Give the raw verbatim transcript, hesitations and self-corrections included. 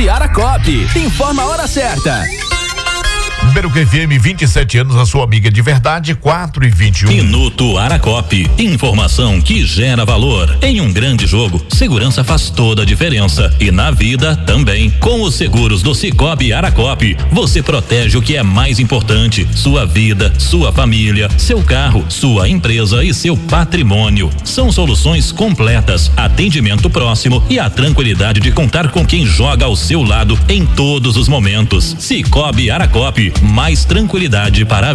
Cicobi Aracope. Informa a hora certa. Beruca F M, vinte e sete anos, a sua amiga de verdade, quatro e vinte e um. Minuto Aracope. Informação que gera valor. Em um grande jogo, segurança faz toda a diferença. E na vida também. Com os seguros do Cicobi Aracope, você protege o que é mais importante: sua vida, sua família, seu carro, sua empresa e seu patrimônio. São soluções completas, atendimento próximo e a tranquilidade de contar com quem joga ao seu lado em todos os momentos. Cicobi Aracope, mais tranquilidade para a